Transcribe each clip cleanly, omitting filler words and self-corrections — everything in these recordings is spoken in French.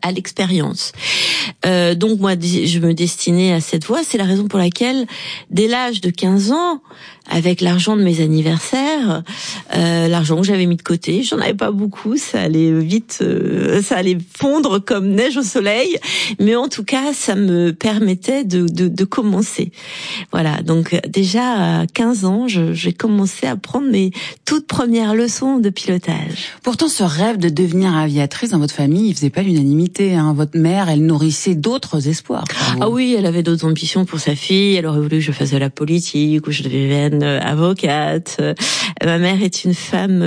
à l'expérience. Donc moi, je me destinais à cette voie. C'est la raison pour laquelle, dès l'âge de 15 ans, avec l'argent de mes anniversaires, l'argent que j'avais mis de côté, j'en avais pas beaucoup, ça allait vite, ça allait fondre comme neige au soleil, mais en tout cas, ça me permettait de commencer. Voilà, donc déjà à 15 ans, j'ai commencé à prendre mes toutes premières leçons de pilotage. Pourtant, ce rêve de devenir aviatrice dans votre famille, il faisait pas l'unanimité, hein. Votre mère, elle nourrissait d'autres espoirs. Ah oui, elle avait d'autres ambitions pour sa fille. Elle aurait voulu que je fasse de la politique ou je devienne avocate. Ma mère est une femme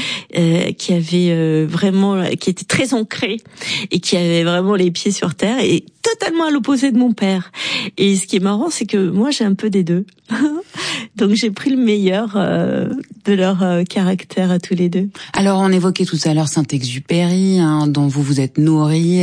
qui avait qui était très ancrée et qui avait vraiment les pieds sur terre et totalement à l'opposé de mon père. Et ce qui est marrant, c'est que moi, j'ai un peu des deux. Donc j'ai pris le meilleur de leur caractère à tous les deux. Alors on évoquait tout à l'heure Saint-Exupéry, hein, dont vous vous êtes nourri.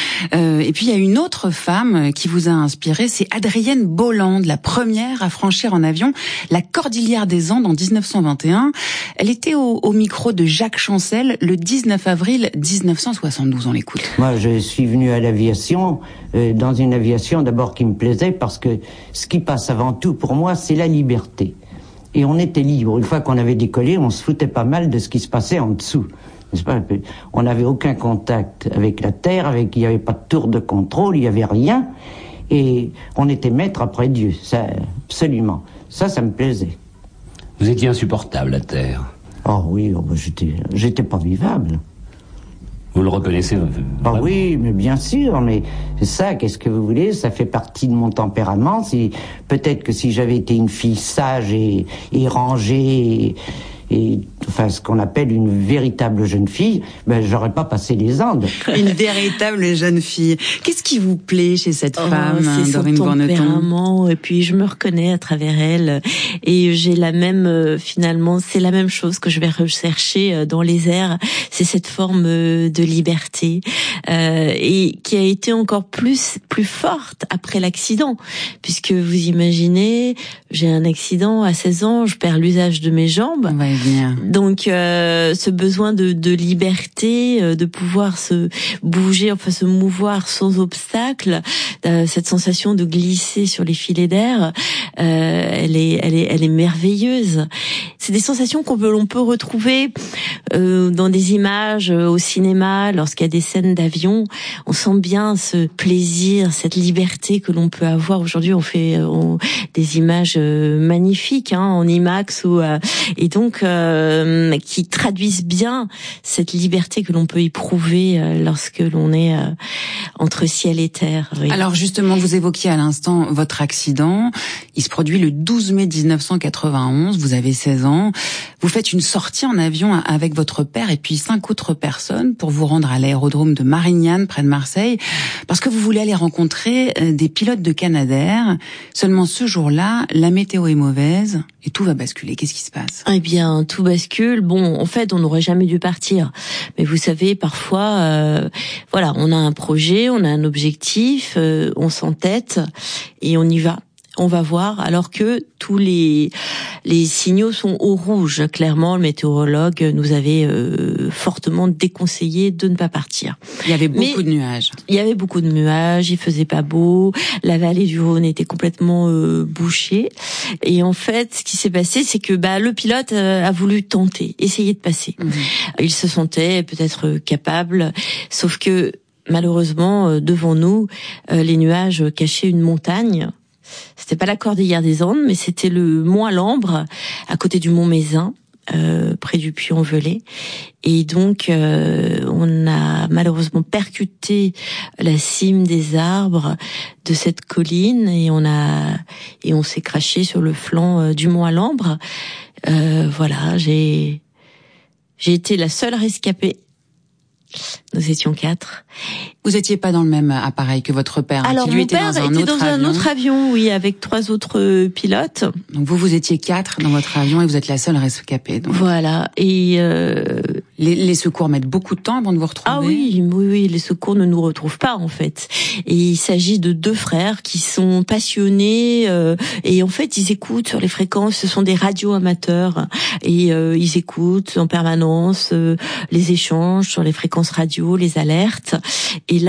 Et puis il y a une autre femme qui vous a inspiré, c'est Adrienne Bolland, la première à franchir en avion la cordillère des Andes en 1921. Elle était au micro de Jacques Chancel le 19 avril 1972. On l'écoute. Moi, je suis venu à l'aviation, dans une aviation d'abord qui me plaisait, parce que ce qui passe avant tout pour moi, c'est la liberté. Et on était libre. Une fois qu'on avait décollé, on se foutait pas mal de ce qui se passait en dessous. N'est-ce pas? On n'avait aucun contact avec la terre, il n'y avait pas de tour de contrôle, il n'y avait rien. Et on était maître après Dieu. Ça, absolument. Ça me plaisait. Vous étiez insupportable à terre. Oh oui, j'étais pas vivable. Vous le reconnaissez Ah oui, mais bien sûr, mais ça, qu'est-ce que vous voulez, ça fait partie de mon tempérament. Peut-être que si j'avais été une fille sage et rangée et enfin ce qu'on appelle une véritable jeune fille, ben j'aurais pas passé les Andes. Une véritable jeune fille. Qu'est-ce qui vous plaît chez cette femme, c'est son tempérament, et puis je me reconnais à travers elle, et j'ai la même finalement, c'est la même chose que je vais rechercher dans les airs, c'est cette forme de liberté et qui a été encore plus forte après l'accident, puisque vous imaginez, j'ai un accident à 16 ans, je perds l'usage de mes jambes. Ouais. Bien. Donc ce besoin de liberté, de pouvoir se bouger, enfin se mouvoir sans obstacle, cette sensation de glisser sur les filets d'air, elle est merveilleuse. C'est des sensations l'on peut retrouver dans des images au cinéma, lorsqu'il y a des scènes d'avion. On sent bien ce plaisir, cette liberté que l'on peut avoir. Aujourd'hui, on fait des images magnifiques en IMAX et donc qui traduisent bien cette liberté que l'on peut éprouver lorsque l'on est entre ciel et terre. Oui. Alors justement, vous évoquiez à l'instant votre accident. Il se produit le 12 mai 1991. Vous avez 16 ans. Vous faites une sortie en avion avec votre père et puis 5 autres personnes pour vous rendre à l'aérodrome de Marignane, près de Marseille, parce que vous voulez aller rencontrer des pilotes de Canadair. Seulement ce jour-là, la météo est mauvaise et tout va basculer. Qu'est-ce qui se passe? Eh bien, tout bascule. Bon, en fait, on n'aurait jamais dû partir. Mais vous savez, parfois, voilà, on a un projet, on a un objectif, on s'entête et on y va. On va voir, alors que tous les signaux sont au rouge. Clairement, le météorologue nous avait fortement déconseillé de ne pas partir. Il y avait beaucoup de nuages. Il y avait beaucoup de nuages, il faisait pas beau, la vallée du Rhône était complètement bouchée. Et en fait, ce qui s'est passé, c'est que le pilote a voulu tenter, essayer de passer. Mmh. Il se sentait peut-être capable, sauf que malheureusement, devant nous, les nuages cachaient une montagne. C'était pas la cordillère des Andes, mais c'était le mont Alambre, à côté du mont Mézin, près du Puy-en-Velay. Et donc, on a malheureusement percuté la cime des arbres de cette colline et on s'est craché sur le flanc du mont Alambre. Voilà, j'ai été la seule rescapée. Nous étions 4. Vous étiez pas dans le même appareil que votre père, Alors, qui lui était dans un autre avion, oui, avec 3 autres pilotes. Donc vous étiez 4 dans votre avion et vous êtes la seule rescapée. Donc. Voilà. Et les secours mettent beaucoup de temps avant de vous retrouver. Ah oui, les secours ne nous retrouvent pas en fait. Et il s'agit de 2 frères qui sont passionnés et en fait ils écoutent sur les fréquences. Ce sont des radios amateurs et ils écoutent en permanence les échanges sur les fréquences radio, les alertes. Et là,